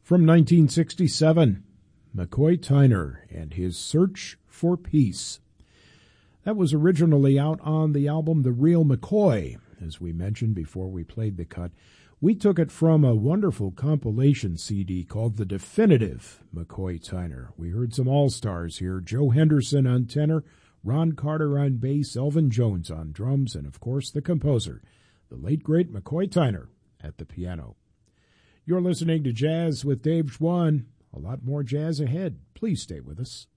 From 1967, McCoy Tyner and his Search for Peace. That was originally out on the album The Real McCoy, as we mentioned before we played the cut. We took it from a wonderful compilation CD called The Definitive McCoy Tyner. We heard some all-stars here, Joe Henderson on tenor, Ron Carter on bass, Elvin Jones on drums, and of course the composer, the late great McCoy Tyner, at the piano. You're listening to Jazz with Dave Schwann. A lot more jazz ahead. Please stay with us.